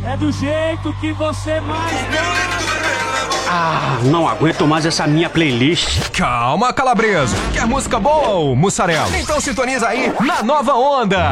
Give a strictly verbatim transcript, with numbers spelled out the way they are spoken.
É do jeito que você mais gosta. Ah, não aguento mais essa minha playlist. Calma, Calabreso. Quer música boa ou mussarela? Então sintoniza aí na Nova Onda.